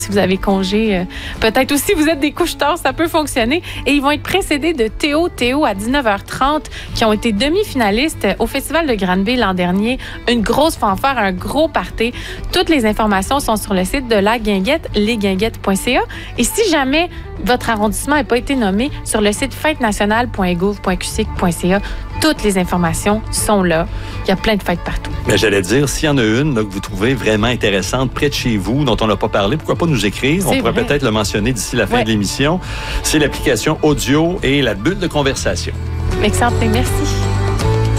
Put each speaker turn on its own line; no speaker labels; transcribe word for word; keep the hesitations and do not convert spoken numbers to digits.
Si vous avez congé, euh, peut-être aussi vous êtes des couche-tard, ça peut fonctionner. Et ils vont être précédés de Théo Théo à dix-neuf heures trente, qui ont été demi-finalistes au Festival de Granby l'an dernier. Une grosse fanfare, un gros party. Toutes les informations sont sur le site de la Guinguette, lesguinguettes point c a. Et si jamais votre arrondissement n'a pas été nommé, sur le site fête nationale point gouv point q c i c point c a, toutes les informations sont là. Il y a plein de fêtes partout.
Mais j'allais dire, s'il y en a une là, que vous trouvez vraiment intéressante près de chez vous, dont on n'a pas parlé, pourquoi pas nous écrire? On pourrait peut-être le mentionner d'ici la fin ouais. de l'émission. C'est l'application audio et la bulle de conversation.
Excellent, merci.